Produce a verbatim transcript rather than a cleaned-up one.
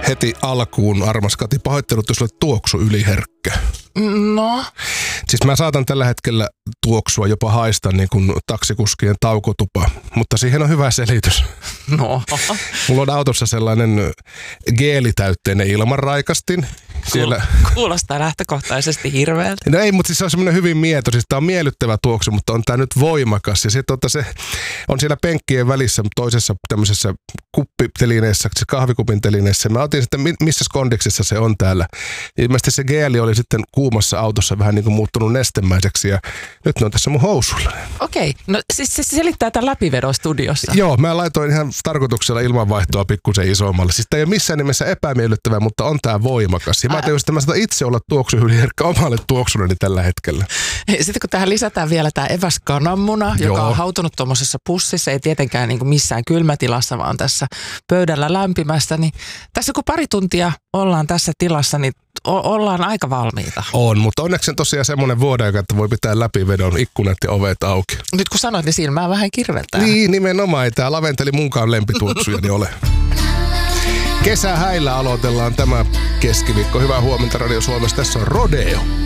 heti alkuun, armas Kati, pahoittelut, jos olet tuoksu yliherkkä. No? Siis mä saatan tällä hetkellä tuoksua, jopa haista niin kuin taksikuskien taukotupa, mutta siihen on hyvä selitys. No? Mulla on autossa sellainen geelitäytteinen ilmanraikastin. Siellä... Kuulostaa lähtökohtaisesti hirveältä. No ei, mutta siis se on semmoinen hyvin mieto. Siis tää on miellyttävä tuoksu, mutta on tää nyt voimakas. Ja sitten se on siellä penkkien välissä toisessa tämmöisessä kuppitelineessä, se kahvikupin telineessä. Mä otin sitten, missä kondiksessa se on täällä. Ilmeisesti se geeli oli sitten kuumassa autossa vähän niin kuin muuttunut nestemäiseksi ja nyt ne on tässä mun housuilla. Okei, no siis se selittää tämän läpivedon studiossa. Joo, mä laitoin ihan tarkoituksella ilmanvaihtoa pikkusen isommalle. Siis tää ei ole missään nimessä epämiellyttävää, mutta on tää voimakas. Ja mä tajusin, että mä saatan itse olla tuoksuhyliherkkä omalle tuoksulleni tällä hetkellä. Sitten kun tähän lisätään vielä tämä eväs kananmuna, joka Joo. on hautunut tuommoisessa pussissa, ei tietenkään niin kuin missään kylmätilassa, vaan tässä pöydällä lämpimästä, niin tässä kun pari tuntia ollaan tässä tilassa, niin o- ollaan aika valmiita. On, mutta onneksi on tosiaan semmoinen vuodeaika, että voi pitää läpivedon ikkunat ja ovet auki. Nyt kun sanoit, niin silmää vähän kirveltää. Niin, nimenomaan. Ei tää laventeli munkaan lempituoksuja, ole. Kesähäillä aloitellaan tämä keskiviikko. Hyvää huomenta Radio Suomessa. Tässä on Rodeo.